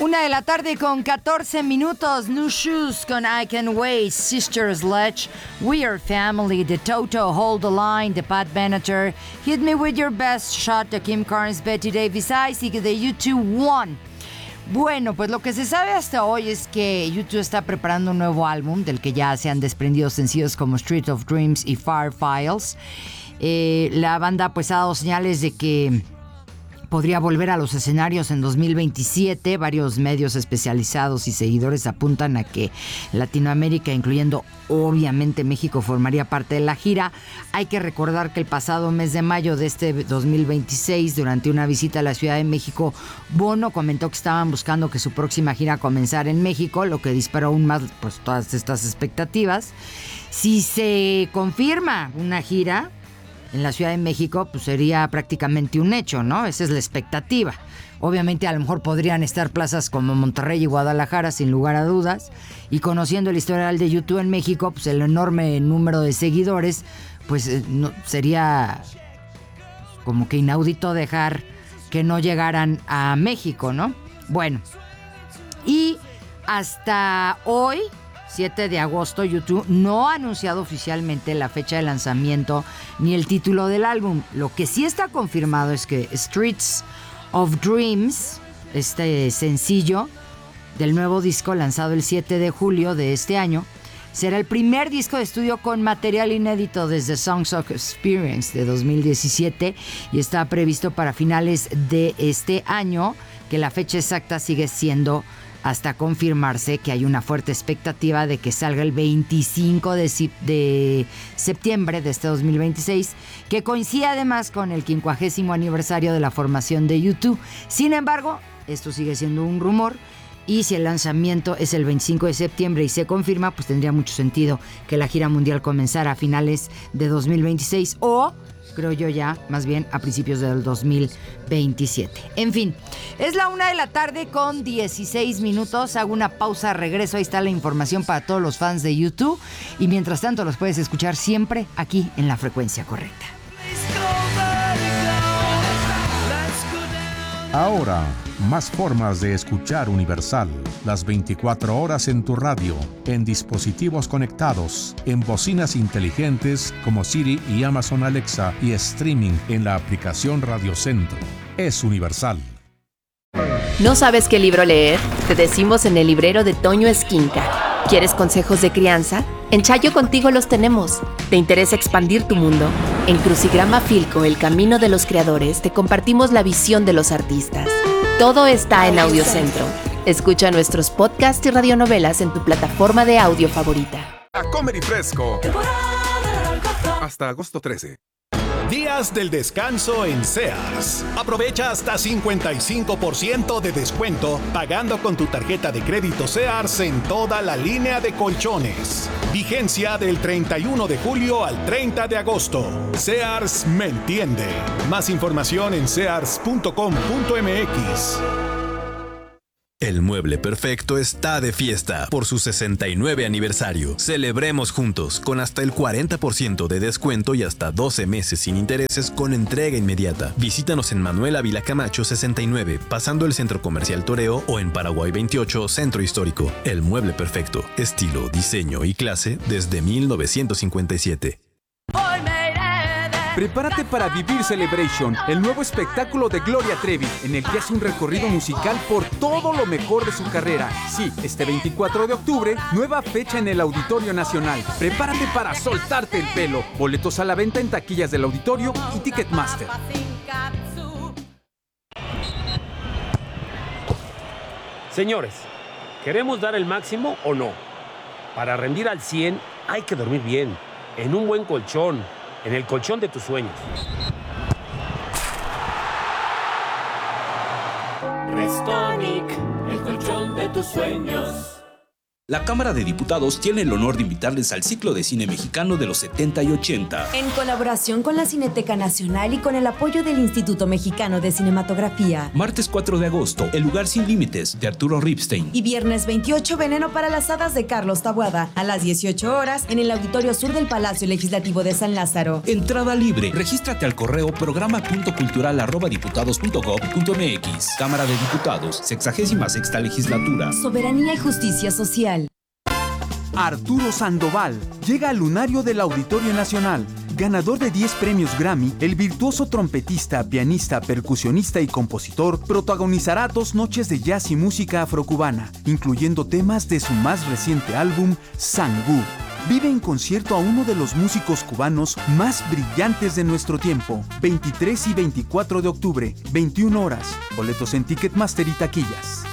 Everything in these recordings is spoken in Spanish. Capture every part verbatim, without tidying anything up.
Una de la tarde con catorce minutos. New Shoes con I Can Wait, Sister Sledge, We Are Family, The Toto, Hold the Line, The Pat Benatar, Hit Me With Your Best Shot, The Kim Carnes, Betty Davis, Isaac, The U two One. Bueno, pues lo que se sabe hasta hoy es que U two está preparando un nuevo álbum del que ya se han desprendido sencillos como Street of Dreams y Fire Files. Eh, la banda pues ha dado señales de que podría volver a los escenarios en dos mil veintisiete. Varios medios especializados y seguidores apuntan a que Latinoamérica, incluyendo obviamente México, formaría parte de la gira. Hay que recordar que el pasado mes de mayo de este dos mil veintiséis, durante una visita a la Ciudad de México, Bono comentó que estaban buscando que su próxima gira comenzara en México, lo que disparó aún más pues, todas estas expectativas. Si se confirma una gira en la Ciudad de México, pues sería prácticamente un hecho, ¿no? Esa es la expectativa. Obviamente a lo mejor podrían estar plazas como Monterrey y Guadalajara, sin lugar a dudas. Y conociendo el historial de U two en México, pues el enorme número de seguidores, pues eh, no, sería como que inaudito dejar que no llegaran a México, ¿no? Bueno, y hasta hoy, siete de agosto, U two no ha anunciado oficialmente la fecha de lanzamiento ni el título del álbum. Lo que sí está confirmado es que Streets of Dreams, este sencillo del nuevo disco lanzado el siete de julio de este año, será el primer disco de estudio con material inédito desde Songs of Experience de dos mil diecisiete y está previsto para finales de este año, que la fecha exacta sigue siendo hasta confirmarse, que hay una fuerte expectativa de que salga el veinticinco de septiembre de este dos mil veintiséis, que coincide además con el quincuagésimo aniversario de la formación de U two. Sin embargo, esto sigue siendo un rumor, y si el lanzamiento es el veinticinco de septiembre y se confirma, pues tendría mucho sentido que la gira mundial comenzara a finales de dos mil veintiséis o, creo yo ya, más bien a principios del dos mil veintisiete. En fin, es la una de la tarde con dieciséis minutos. Hago una pausa, regreso. Ahí está la información para todos los fans de U two. Y mientras tanto los puedes escuchar siempre aquí en la frecuencia correcta. Ahora, más formas de escuchar Universal. Las veinticuatro horas en tu radio, en dispositivos conectados, en bocinas inteligentes como Siri y Amazon Alexa y streaming en la aplicación Radio Centro. Es Universal. ¿No sabes qué libro leer? Te decimos en el librero de Toño Esquinca. ¿Quieres consejos de crianza? En Chayo Contigo los tenemos. ¿Te interesa expandir tu mundo? En Crucigrama Filco, el camino de los creadores, te compartimos la visión de los artistas. Todo está en Audiocentro. Escucha nuestros podcasts y radionovelas en tu plataforma de audio favorita. A comer y fresco. Hasta agosto trece. Días del descanso en Sears. Aprovecha hasta cincuenta y cinco por ciento de descuento pagando con tu tarjeta de crédito Sears en toda la línea de colchones. Vigencia del treinta y uno de julio al treinta de agosto. Sears me entiende. Más información en sears punto com punto m x. El Mueble Perfecto está de fiesta por su sesenta y nueve aniversario. Celebremos juntos con hasta el cuarenta por ciento de descuento y hasta doce meses sin intereses con entrega inmediata. Visítanos en Manuel Ávila Camacho sesenta y nueve, pasando el Centro Comercial Toreo, o en Paraguay veintiocho, Centro Histórico. El Mueble Perfecto, estilo, diseño y clase desde mil novecientos cincuenta y siete. Prepárate para vivir Celebration, el nuevo espectáculo de Gloria Trevi, en el que hace un recorrido musical por todo lo mejor de su carrera. Sí, este veinticuatro de octubre, nueva fecha en el Auditorio Nacional. Prepárate para soltarte el pelo. Boletos a la venta en taquillas del auditorio y Ticketmaster. Señores, ¿queremos dar el máximo o no? Para rendir al cien hay que dormir bien, en un buen colchón, en el colchón de tus sueños. Restonic, el colchón de tus sueños. La Cámara de Diputados tiene el honor de invitarles al ciclo de cine mexicano de los setenta y ochenta. En colaboración con la Cineteca Nacional y con el apoyo del Instituto Mexicano de Cinematografía. Martes cuatro de agosto, El lugar sin límites, de Arturo Ripstein. Y viernes veintiocho, Veneno para las hadas, de Carlos Taboada. A las dieciocho horas, en el Auditorio Sur del Palacio Legislativo de San Lázaro. Entrada libre. Regístrate al correo programa punto cultural arroba diputados punto gob punto mx. Cámara de Diputados, sexagésima sexta legislatura. Soberanía y justicia social. Arturo Sandoval llega al lunario del Auditorio Nacional. Ganador de diez premios Grammy, el virtuoso trompetista, pianista, percusionista y compositor protagonizará dos noches de jazz y música afrocubana, incluyendo temas de su más reciente álbum, Sangú. Vive en concierto a uno de los músicos cubanos más brillantes de nuestro tiempo. veintitrés y veinticuatro de octubre, veintiuna horas. Boletos en Ticketmaster y taquillas.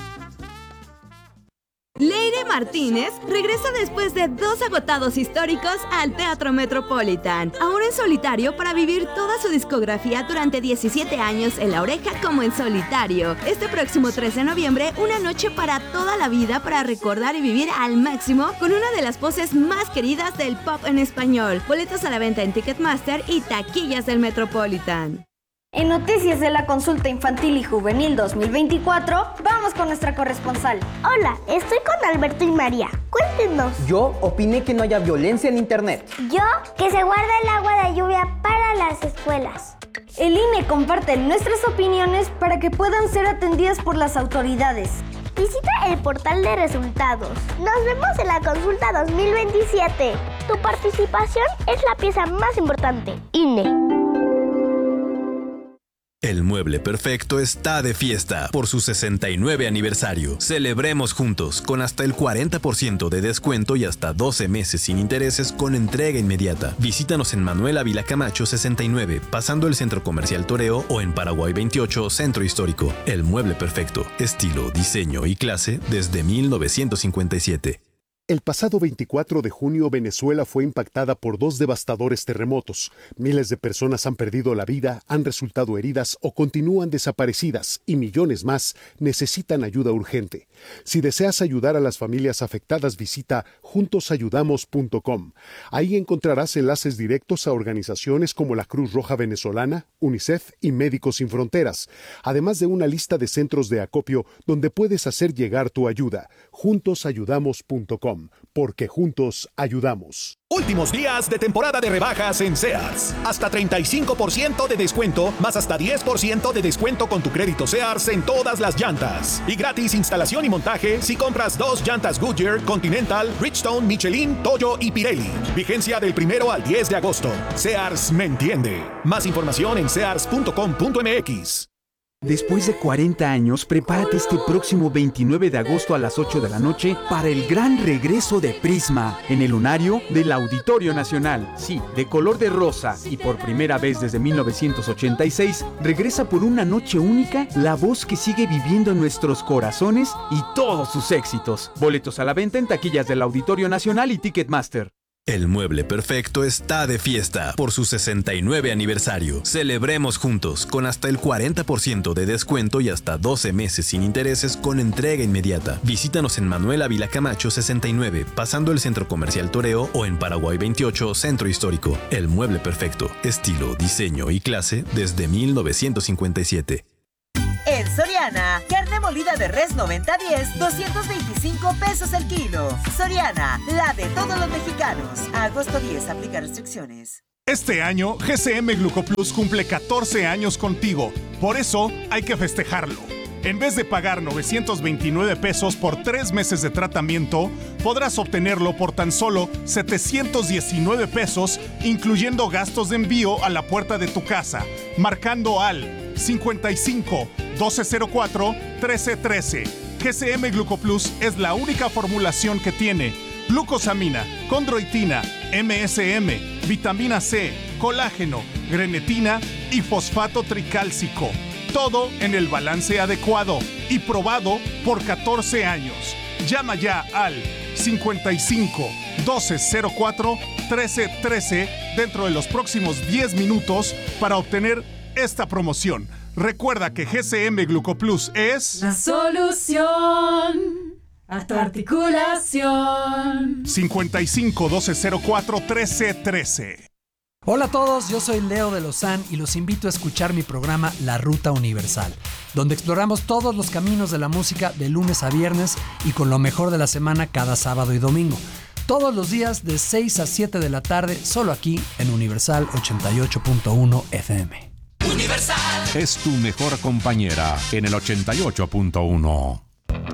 Leire Martínez regresa después de dos agotados históricos al Teatro Metropolitan, ahora en solitario para vivir toda su discografía durante diecisiete años en La Oreja como en solitario. Este próximo tres de noviembre, una noche para toda la vida para recordar y vivir al máximo con una de las voces más queridas del pop en español. Boletos a la venta en Ticketmaster y taquillas del Metropolitan. En Noticias de la Consulta Infantil y Juvenil dos mil veinticuatro, vamos con nuestra corresponsal. Hola, estoy con Alberto y María. Cuéntenos. Yo opiné que no haya violencia en internet. Yo, que se guarda el agua de lluvia para las escuelas. El I N E comparte nuestras opiniones para que puedan ser atendidas por las autoridades. Visita el portal de resultados. Nos vemos en la consulta dos mil veintisiete. Tu participación es la pieza más importante. I N E. El Mueble Perfecto está de fiesta por su sesenta y nueve aniversario. Celebremos juntos con hasta el cuarenta por ciento de descuento y hasta doce meses sin intereses con entrega inmediata. Visítanos en Manuel Ávila Camacho sesenta y nueve, pasando el Centro Comercial Toreo, o en Paraguay veintiocho, Centro Histórico. El Mueble Perfecto, estilo, diseño y clase desde mil novecientos cincuenta y siete. El pasado veinticuatro de junio, Venezuela fue impactada por dos devastadores terremotos. Miles de personas han perdido la vida, han resultado heridas o continúan desaparecidas, y millones más necesitan ayuda urgente. Si deseas ayudar a las familias afectadas, visita juntos ayudamos punto com. Ahí encontrarás enlaces directos a organizaciones como la Cruz Roja Venezolana, UNICEF y Médicos Sin Fronteras, además de una lista de centros de acopio donde puedes hacer llegar tu ayuda. juntos ayudamos punto com. Porque juntos ayudamos. Últimos días de temporada de rebajas en Sears. Hasta treinta y cinco por ciento de descuento, más hasta diez por ciento de descuento con tu crédito Sears en todas las llantas. Y gratis instalación y montaje si compras dos llantas Goodyear, Continental, Bridgestone, Michelin, Toyo y Pirelli. Vigencia del primero al diez de agosto. Sears me entiende. Más información en sears punto com punto m x. Después de cuarenta años, prepárate este próximo veintinueve de agosto a las ocho de la noche para el gran regreso de Prisma en el lunario del Auditorio Nacional. Sí, de color de rosa, y por primera vez desde mil novecientos ochenta y seis, regresa por una noche única la voz que sigue viviendo en nuestros corazones y todos sus éxitos. Boletos a la venta en taquillas del Auditorio Nacional y Ticketmaster. El Mueble Perfecto está de fiesta por su sesenta y nueve aniversario. Celebremos juntos con hasta el cuarenta por ciento de descuento y hasta doce meses sin intereses con entrega inmediata. Visítanos en Manuel Ávila Camacho sesenta y nueve, pasando el Centro Comercial Toreo, o en Paraguay veintiocho, Centro Histórico. El Mueble Perfecto, estilo, diseño y clase desde mil novecientos cincuenta y siete. En Soriana, carne molida de res noventa diez, doscientos veinticinco pesos el kilo. Soriana, la de todos los mexicanos. A agosto diez, aplica restricciones. Este año, G C M Glucoplus cumple catorce años contigo. Por eso, hay que festejarlo. En vez de pagar novecientos veintinueve pesos por tres meses de tratamiento, podrás obtenerlo por tan solo setecientos diecinueve pesos, incluyendo gastos de envío a la puerta de tu casa, marcando al cincuenta y cinco, doce cero cuatro, trece trece. G C M Glucoplus es la única formulación que tiene glucosamina, condroitina, M S M, vitamina C, colágeno, grenetina y fosfato tricálcico. Todo en el balance adecuado y probado por catorce años. Llama ya al cincuenta y cinco, doce cero cuatro, trece trece dentro de los próximos diez minutos para obtener esta promoción. Recuerda que G C M Glucoplus es la solución a tu articulación. cincuenta y cinco, doce cero cuatro, trece trece. Hola a todos, yo soy Leo de Lozán y los invito a escuchar mi programa La Ruta Universal, donde exploramos todos los caminos de la música de lunes a viernes y con lo mejor de la semana cada sábado y domingo. Todos los días de seis a siete de la tarde, solo aquí en Universal ochenta y ocho punto uno F M. Universal es tu mejor compañera en el ochenta y ocho punto uno.